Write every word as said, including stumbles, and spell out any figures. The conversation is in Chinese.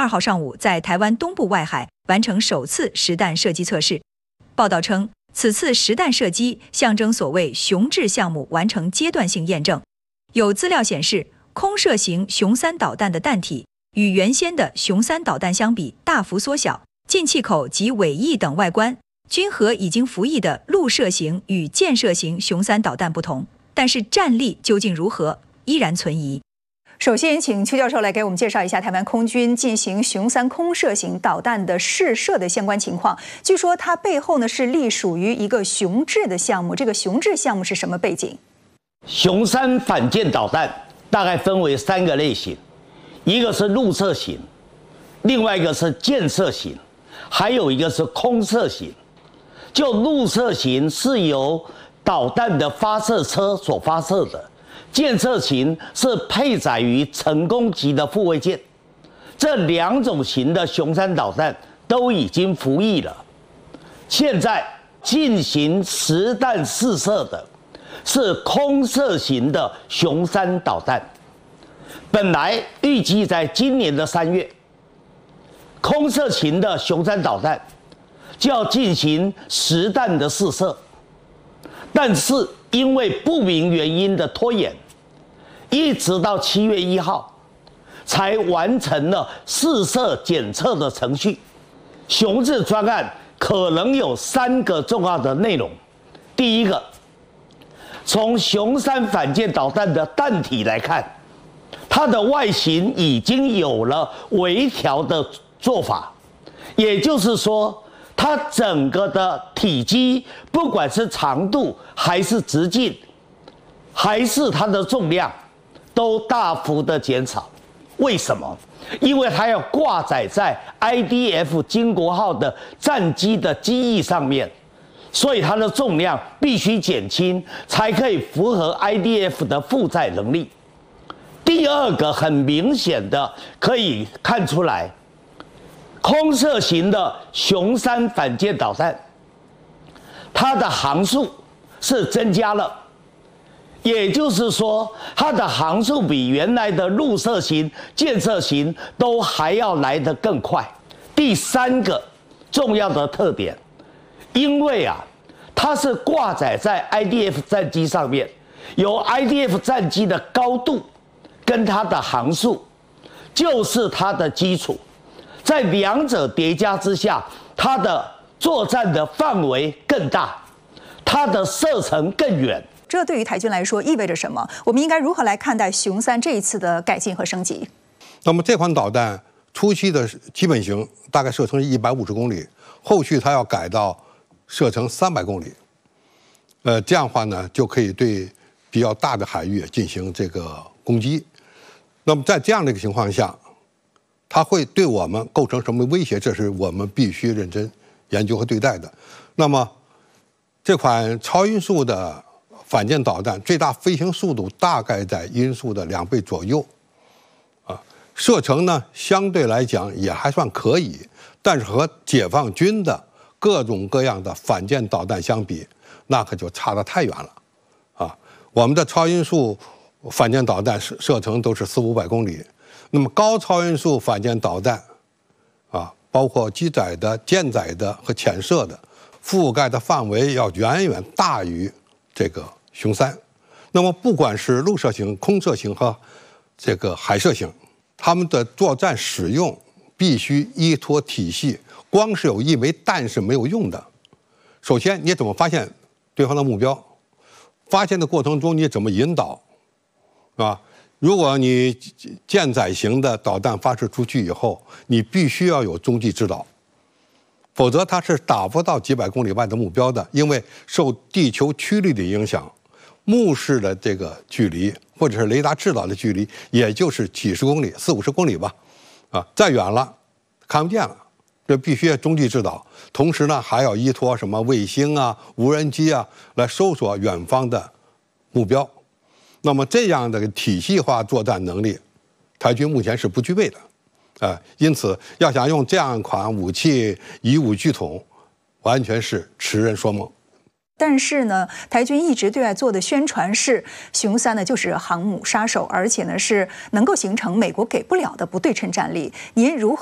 二号上午在台湾东部外海完成首次实弹射击测试。报道称，此次实弹射击象征所谓雄质项目完成阶段性验证。有资料显示，空射型雄三导弹的弹体与原先的雄三导弹相比大幅缩小，进气口及尾翼等外观均和已经服役的陆射型与舰射型雄三导弹不同，但是战力究竟如何，依然存疑。首先，请邱教授来给我们介绍一下台湾空军进行雄三空射型导弹的试射的相关情况。据说它背后呢是隶属于一个雄质的项目，这个雄质项目是什么背景？ 雄三反舰导弹大概分为三个类型，一个是陆射型，另外一个是舰射型，还有一个是空射型。就陆射型是由导弹的发射车所发射的。舰射型是配载于成功级的护卫舰，这两种型的雄三导弹都已经服役了。现在进行实弹试射的是空射型的雄三导弹，本来预计在今年的三月，空射型的雄三导弹就要进行实弹的试射，但是因为不明原因的拖延，一直到七月一号才完成了试射检测的程序。雄质专案可能有三个重要的内容。第一个，从雄三反舰导弹的弹体来看，它的外形已经有了微调的做法，也就是说，它整个的体积，不管是长度还是直径，还是它的重量，都大幅的减少。为什么？因为它要挂载在 I D F 经国号的战机的机翼上面，所以它的重量必须减轻，才可以符合 I D F 的负载能力。第二个很明显的可以看出来，空射型的雄三反舰导弹，它的航速是增加了。也就是说，它的航速比原来的陆射型、舰射型都还要来得更快。第三个重要的特点，因为啊，它是挂载在 I D F 战机上面，由 I D F 战机的高度跟它的航速就是它的基础，在两者叠加之下，它的作战的范围更大，它的射程更远。 这对于台军来说意味着什么？我们应该如何来看待雄三这一次的改进和升级？ 那么这款导弹初期的基本型大概射程一百五十公里，后续它要改到射程三百公里。呃，这样的话呢，就可以对比较大的海域进行这个攻击。那么在这样的一个情况下，它会对我们构成什么威胁？这是我们必须认真研究和对待的。那么这款超音速的反舰导弹最大飞行速度大概在音速的两倍左右，啊，射程呢相对来讲也还算可以，但是和解放军的各种各样的反舰导弹相比，那可就差得太远了，啊，我们的超音速反舰导弹射射程都是四五百公里，那么高超音速反舰导弹，啊，包括机载的、舰载的和潜射的，覆盖的范围要远远大于这个雄三。那么不管是陆射型、空射型和这个海射型，他们的作战使用必须依托体系，光是有一枚弹是没有用的。首先你怎么发现对方的目标，发现的过程中你怎么引导，啊，如果你舰载型的导弹发射出去以后，你必须要有中继指导，否则它是打不到几百公里外的目标的，因为受地球曲率的影响，目视的这个距离或者是雷达制导的距离，也就是几十公里、四五十公里吧，啊，再远了看不见了，这必须要中继指导。同时呢，还要依托什么卫星啊、无人机啊来搜索远方的目标。那么这样的体系化作战能力，台军目前是不具备的。啊，因此要想用这样一款武器以武拒统，完全是痴人说梦。 但是呢，台军一直对外做的宣传是雄三呢就是航母杀手，而且呢是能够形成美国给不了的不对称战力。您如何